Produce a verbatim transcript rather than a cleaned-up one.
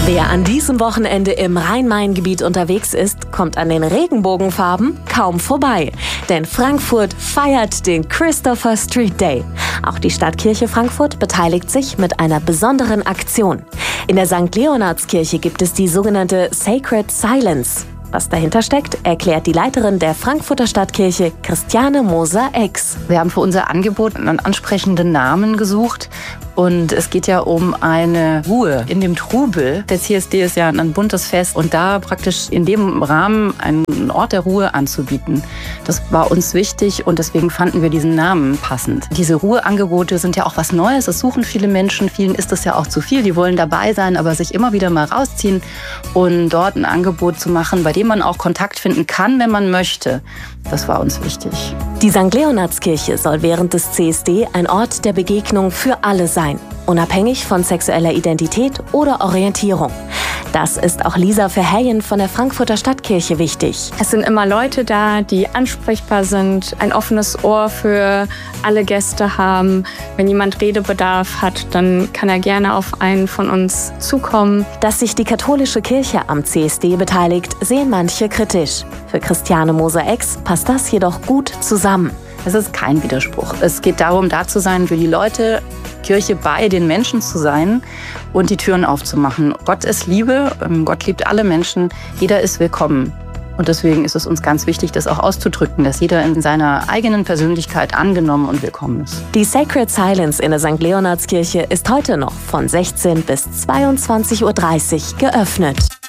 Wer an diesem Wochenende im Rhein-Main-Gebiet unterwegs ist, kommt an den Regenbogenfarben kaum vorbei. Denn Frankfurt feiert den Christopher Street Day. Auch die Stadtkirche Frankfurt beteiligt sich mit einer besonderen Aktion. In der Sankt Leonardskirche gibt es die sogenannte Sacred Silence. Was dahinter steckt, erklärt die Leiterin der Frankfurter Stadtkirche, Christiane Moser-Ex. Wir haben für unser Angebot einen ansprechenden Namen gesucht. Und es geht ja um eine Ruhe in dem Trubel. Der C S D ist ja ein buntes Fest und da praktisch in dem Rahmen einen Ort der Ruhe anzubieten. Das war uns wichtig und deswegen fanden wir diesen Namen passend. Diese Ruheangebote sind ja auch was Neues. Das suchen viele Menschen. Vielen ist das ja auch zu viel. Die wollen dabei sein, aber sich immer wieder mal rausziehen und dort ein Angebot zu machen, bei dem man auch Kontakt finden kann, wenn man möchte. Das war uns wichtig. Die Sankt Leonardskirche soll während des C S D ein Ort der Begegnung für alle sein, unabhängig von sexueller Identität oder Orientierung. Das ist auch Lisa Verheyen von der Frankfurter Stadtkirche wichtig. Es sind immer Leute da, die ansprechbar sind, ein offenes Ohr für alle Gäste haben. Wenn jemand Redebedarf hat, dann kann er gerne auf einen von uns zukommen. Dass sich die katholische Kirche am C S D beteiligt, sehen manche kritisch. Für Christiane Moser-Ex passt das jedoch gut zusammen. Es ist kein Widerspruch. Es geht darum, da zu sein für die Leute, Kirche bei den Menschen zu sein und die Türen aufzumachen. Gott ist Liebe, Gott liebt alle Menschen, jeder ist willkommen. Und deswegen ist es uns ganz wichtig, das auch auszudrücken, dass jeder in seiner eigenen Persönlichkeit angenommen und willkommen ist. Die Sacred Silence in der Sankt Leonardskirche ist heute noch von sechzehn bis zweiundzwanzig Uhr dreißig geöffnet.